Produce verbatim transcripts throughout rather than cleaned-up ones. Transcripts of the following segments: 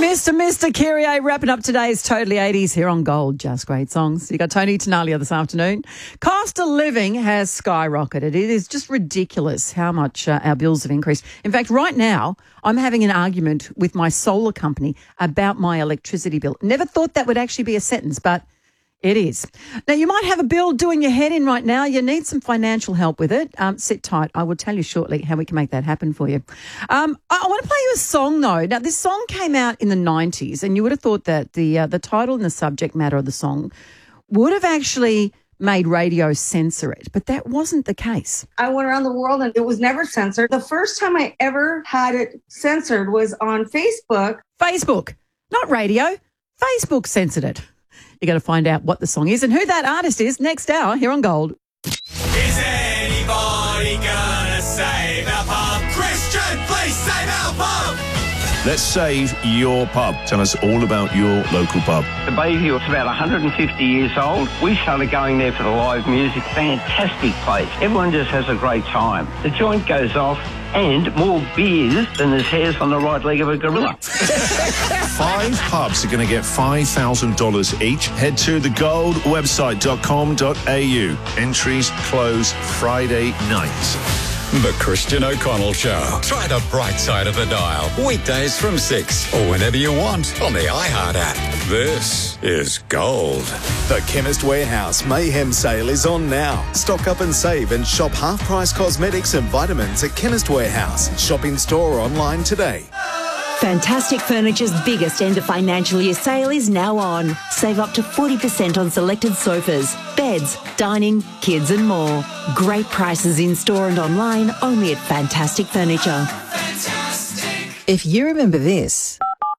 Mister Mister Kyrie wrapping up today's Totally eighties here on Gold. Just great songs. You got Tony Tenalia this afternoon. Cost of living has skyrocketed. It is just ridiculous how much uh, our bills have increased. In fact, right now, I'm having an argument with my solar company about my electricity bill. Never thought that would actually be a sentence, but it is. Now, you might have a bill doing your head in right now. You need some financial help with it. Um, sit tight. I will tell you shortly how we can make that happen for you. Um, I, I want to play you a song, though. Now, this song came out in the nineties, and you would have thought that the uh, the title and the subject matter of the song would have actually made radio censor it, but that wasn't the case. I went around the world and it was never censored. The first time I ever had it censored was on Facebook. Facebook, not radio. Facebook censored it. You got to find out what the song is and who that artist is next hour here on Gold. Is anybody gonna save our pub? Christian, please save our pub! Let's save your pub. Tell us all about your local pub. The Bayview is about one hundred fifty years old. We started going there for the live music. Fantastic place. Everyone just has a great time. The joint goes off and more beers than there's hairs on the right leg of a gorilla. Five pubs are going to get five thousand dollars each. Head to the gold website dot com dot a u. Entries close Friday night. The Christian O'Connell Show. Try the bright side of the dial. Weekdays from six or whenever you want on the iHeart app. This is Gold. The Chemist Warehouse Mayhem Sale is on now. Stock up and save and shop half-price cosmetics and vitamins at Chemist Warehouse. Shop in store or online today. Fantastic Furniture's biggest end of financial year sale is now on. Save up to forty percent on selected sofas, beds, dining, kids and more. Great prices in store and online only at Fantastic Furniture. If you remember this,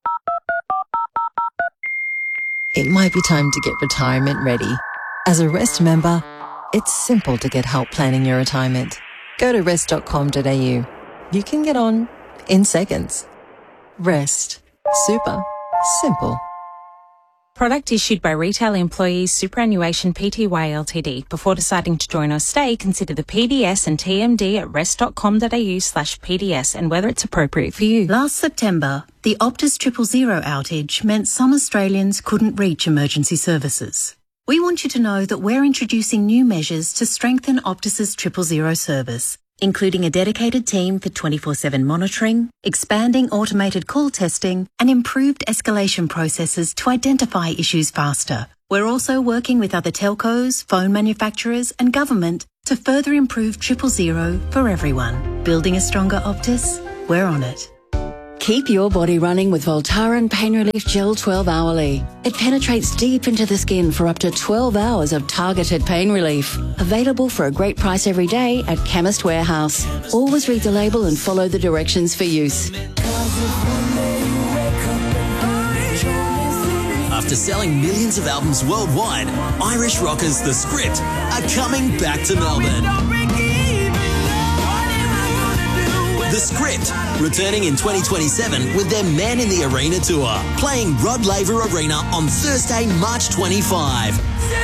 it might be time to get retirement ready. As a Rest member, it's simple to get help planning your retirement. Go to rest dot com dot a u. You can get on in seconds. Rest. Super. Simple. Product issued by Retail Employees Superannuation Pty Ltd. Before deciding to join or stay, consider the P D S and T M D at rest dot com dot a u slash P D S and whether it's appropriate for you. Last September, the Optus Triple Zero outage meant some Australians couldn't reach emergency services. We want you to know that we're introducing new measures to strengthen Optus's Triple Zero service, including a dedicated team for twenty-four seven monitoring, expanding automated call testing, and improved escalation processes to identify issues faster. We're also working with other telcos, phone manufacturers, and government to further improve Triple Zero for everyone. Building a stronger Optus? We're on it. Keep your body running with Voltaren Pain Relief Gel twelve hourly. It penetrates deep into the skin for up to twelve hours of targeted pain relief. Available for a great price every day at Chemist Warehouse. Always read the label and follow the directions for use. After selling millions of albums worldwide, Irish rockers The Script are coming back to Melbourne. The Script, returning in twenty twenty-seven with their Man in the Arena tour, playing Rod Laver Arena on Thursday, March twenty-fifth.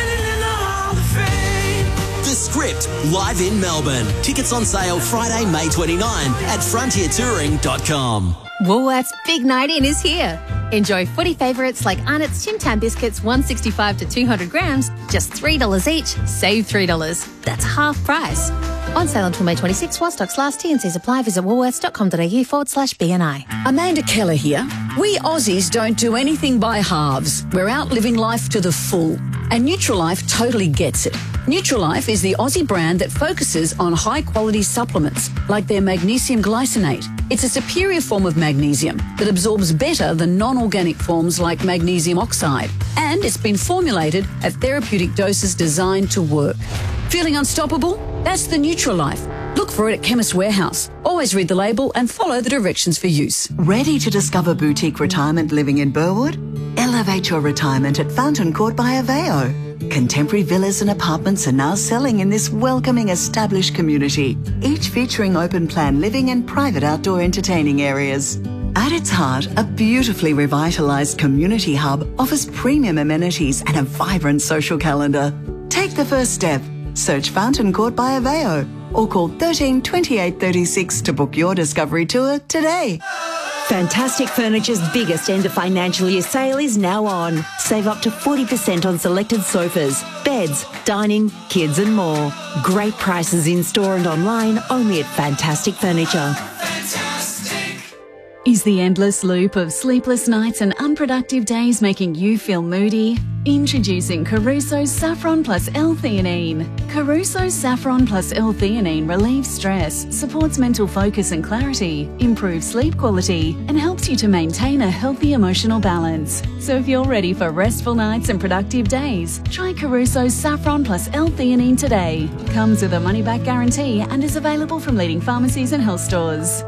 The Script, live in Melbourne. Tickets on sale Friday, May twenty-ninth at frontier touring dot com. Woolworths Big Night In is here. Enjoy footy favourites like Arnott's Tim Tam biscuits, one sixty-five to two hundred grams, just three dollars each. Save three dollars. That's half price. On sale until May twenty-sixth, while stocks last. T and C's apply. Visit woolworths dot com dot a u forward slash B N I. Amanda Keller here. We Aussies don't do anything by halves. We're out living life to the full. And Nutrilife totally gets it. Nutrilife is the Aussie brand that focuses on high-quality supplements, like their magnesium glycinate. It's a superior form of magnesium that absorbs better than non-organic forms like magnesium oxide. And it's been formulated at therapeutic doses designed to work. Feeling unstoppable? That's the Nutrilife. Look for it at Chemist Warehouse. Always read the label and follow the directions for use. Ready to discover boutique retirement living in Burwood? Elevate your retirement at Fountain Court by Aveo. Contemporary villas and apartments are now selling in this welcoming established community, each featuring open plan living and private outdoor entertaining areas. At its heart, a beautifully revitalised community hub offers premium amenities and a vibrant social calendar. Take the first step. Search Fountain Court by Aveo or call thirteen twenty-eight thirty-six to book your discovery tour today. Fantastic Furniture's biggest end of financial year sale is now on. Save up to forty percent on selected sofas, beds, dining, kids and more. Great prices in store and online only at Fantastic Furniture. Is the endless loop of sleepless nights and unproductive days making you feel moody? Introducing Caruso's Saffron Plus L-Theanine. Caruso's Saffron Plus L-Theanine relieves stress, supports mental focus and clarity, improves sleep quality, and helps you to maintain a healthy emotional balance. So if you're ready for restful nights and productive days, try Caruso's Saffron Plus L-Theanine today. Comes with a money-back guarantee and is available from leading pharmacies and health stores.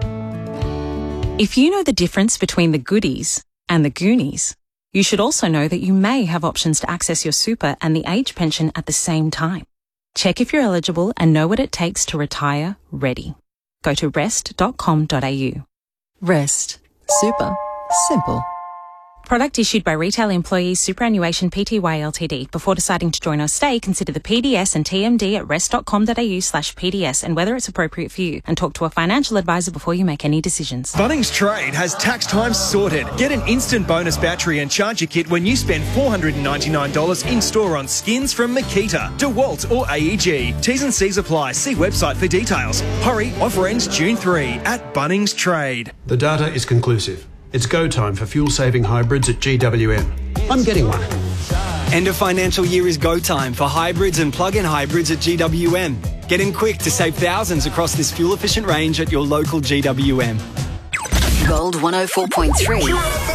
If you know the difference between the goodies and the Goonies, you should also know that you may have options to access your super and the age pension at the same time. Check if you're eligible and know what it takes to retire ready. Go to rest dot com dot a u. Rest. Super. Simple. Product issued by Retail Employees Superannuation Pty Ltd. Before deciding to join or stay, consider the P D S and T M D at rest dot com dot a u slash P D S and whether it's appropriate for you, and talk to a financial advisor before you make any decisions. Bunnings Trade has tax time sorted. Get an instant bonus battery and charger kit when you spend four hundred ninety-nine dollars in store on skins from Makita, DeWalt or A E G. T's and C's apply. See website for details. Hurry, offer ends June third at Bunnings Trade. The data is conclusive. It's go time for fuel-saving hybrids at G W M. I'm getting one. End of financial year is go time for hybrids and plug-in hybrids at G W M. Get in quick to save thousands across this fuel-efficient range at your local G W M. Gold one oh four point three.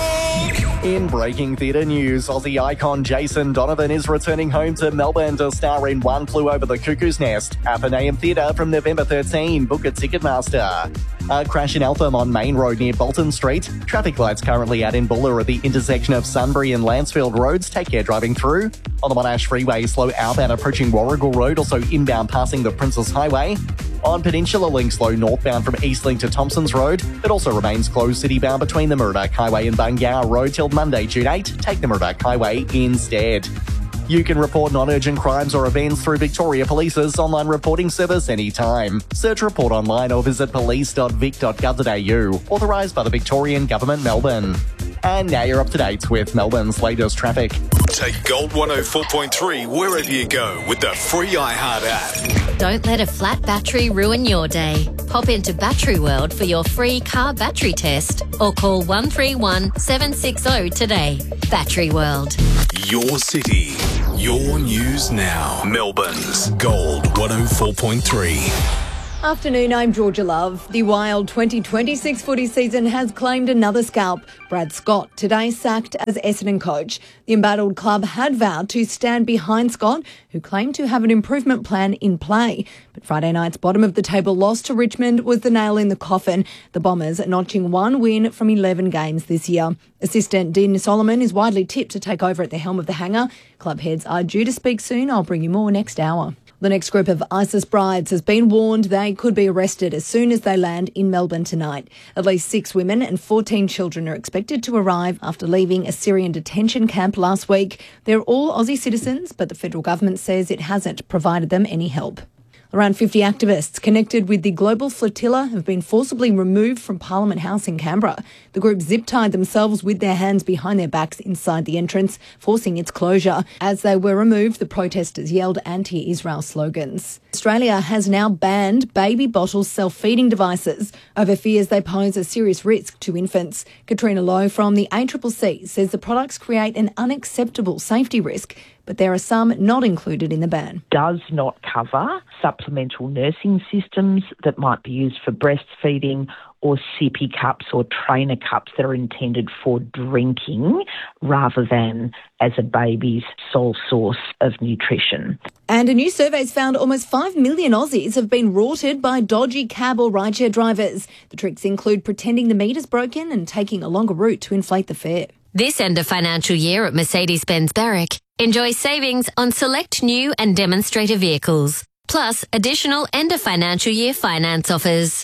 In breaking theatre news, Aussie icon Jason Donovan is returning home to Melbourne to star in One Flew Over the Cuckoo's Nest. Athenaeum Theatre from November thirteenth. Book at Ticketmaster. A crash in Eltham on Main Road near Bolton Street. Traffic lights currently out in Buller at the intersection of Sunbury and Lansfield Roads. Take care driving through. On the Monash Freeway, slow outbound approaching Warrigal Road, also inbound passing the Princess Highway. On Peninsula Link, slow northbound from Eastlink to Thompsons Road. It also remains closed citybound between the Murdoch Highway and Bungour Road till Monday, June eighth. Take the Murdoch Highway instead. You can report non-urgent crimes or events through Victoria Police's online reporting service anytime. Search Report online or visit police dot vic dot gov dot a u. Authorised by the Victorian Government, Melbourne. And now you're up to date with Melbourne's latest traffic. Take Gold one oh four point three wherever you go with the free iHeart app. Don't let a flat battery ruin your day. Pop into Battery World for your free car battery test or call one three one, seven six zero today. Battery World. Your city, your news now. Melbourne's Gold one oh four point three. Afternoon, I'm Georgia Love. The wild twenty twenty-six footy season has claimed another scalp. Brad Scott today sacked as Essendon coach. The embattled club had vowed to stand behind Scott, who claimed to have an improvement plan in play. But Friday night's bottom of the table loss to Richmond was the nail in the coffin. The Bombers notching one win from eleven games this year. Assistant Dean Solomon is widely tipped to take over at the helm of the hangar. Club heads are due to speak soon. I'll bring you more next hour. The next group of ISIS brides has been warned they could be arrested as soon as they land in Melbourne tonight. At least six women and fourteen children are expected to arrive after leaving a Syrian detention camp last week. They're all Aussie citizens, but the federal government says it hasn't provided them any help. Around fifty activists connected with the Global Flotilla have been forcibly removed from Parliament House in Canberra. The group zip-tied themselves with their hands behind their backs inside the entrance, forcing its closure. As they were removed, the protesters yelled anti-Israel slogans. Australia has now banned baby bottle self-feeding devices over fears they pose a serious risk to infants. Katrina Lowe from the A C C C says the products create an unacceptable safety risk, but there are some not included in the ban. Does not cover supplemental nursing systems that might be used for breastfeeding or sippy cups or trainer cups that are intended for drinking rather than as a baby's sole source of nutrition. And a new survey's found almost five million Aussies have been rorted by dodgy cab or rideshare drivers. The tricks include pretending the meter's broken and taking a longer route to inflate the fare. This end of financial year at Mercedes-Benz Berwick, enjoy savings on select new and demonstrator vehicles, plus additional end of financial year finance offers.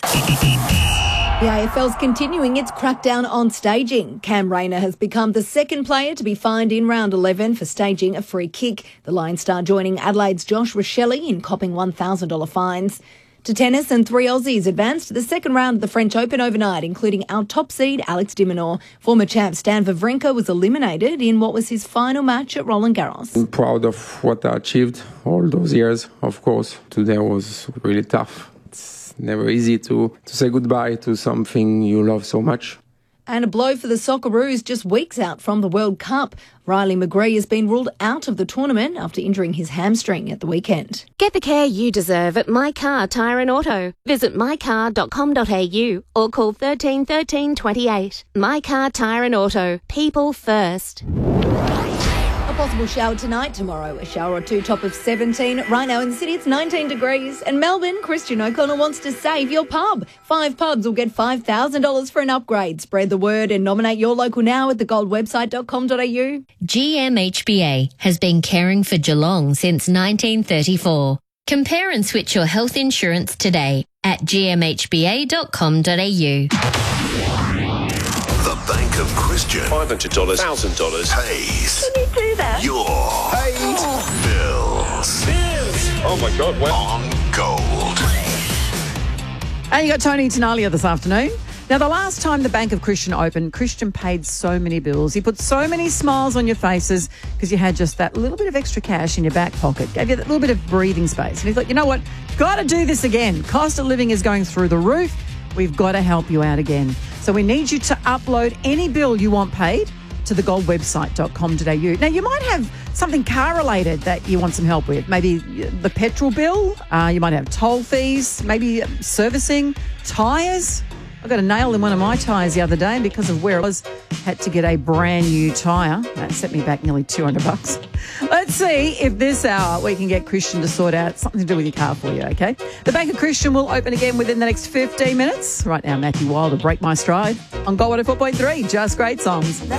The A F L's continuing its crackdown on staging. Cam Rayner has become the second player to be fined in round eleven for staging a free kick. The Lion star joining Adelaide's Josh Rochelle in copping one thousand dollars fines. To tennis, and three Aussies advanced to the second round of the French Open overnight, including our top seed, Alex de Minaur. Former champ Stan Wawrinka was eliminated in what was his final match at Roland Garros. I'm proud of what I achieved all those years, of course. Today was really tough. It's never easy to, to say goodbye to something you love so much. And a blow for the Socceroos just weeks out from the World Cup. Riley McGree has been ruled out of the tournament after injuring his hamstring at the weekend. Get the care you deserve at My Car Tyre and Auto. Visit my car dot com dot a u or call thirteen thirteen twenty-eight. My Car Tyre and Auto. People first. A possible shower tonight, tomorrow a shower or two, top of seventeen. Right now in the city it's nineteen degrees. And Melbourne, Christian O'Connell wants to save your pub. Five pubs will get five thousand dollars for an upgrade. Spread the word and nominate your local now at the gold website dot com dot a u. G M H B A has been caring for Geelong since nineteen thirty-four. Compare and switch your health insurance today at g m h b a dot com dot a u. The Bank of Christian. five hundred dollars, one thousand dollars. Pays. Can you do that? Your paid bills. Bills. Oh my God, well. On Gold. And you got Tony Tenalia this afternoon. Now, the last time the Bank of Christian opened, Christian paid so many bills. He put so many smiles on your faces because you had just that little bit of extra cash in your back pocket. Gave you that little bit of breathing space. And he thought, you know what? Got to do this again. Cost of living is going through the roof. We've got to help you out again. So we need you to upload any bill you want paid to the gold website dot com dot a u. Now, you might have something car-related that you want some help with. Maybe the petrol bill. Uh, you might have toll fees. Maybe servicing, tyres. I got a nail in one of my tyres the other day, and because of where it was, had to get a brand new tyre. That set me back nearly two hundred bucks. Let's see if this hour we can get Christian to sort out something to do with your car for you, okay? The Bank of Christian will open again within the next fifteen minutes. Right now, Matthew Wilder, Break My Stride on Gold one oh four point three. Just great songs.